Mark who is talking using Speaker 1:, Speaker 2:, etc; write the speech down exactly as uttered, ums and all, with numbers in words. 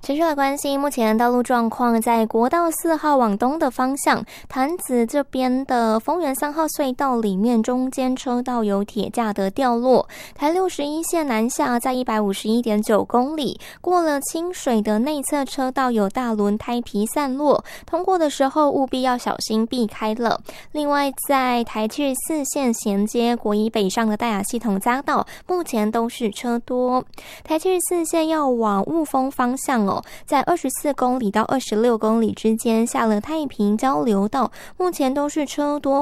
Speaker 1: 持续来关心目前道路状况，在国道四号往东的方向，潭子这边的丰原三号隧道里面，中间车道有铁架的掉落。台六十一线南下，在 一百五十一点九公里，过了清水的内侧车道有大轮胎皮散落，通过的时候务必要小心避开了。另外，在台七十四线衔接国一北上的戴雅系统匝道，目前都是车多。台七十四线要往雾峰方向哦。在二十四公里到二十六公里之间，下了太平交流道，目前都是车多。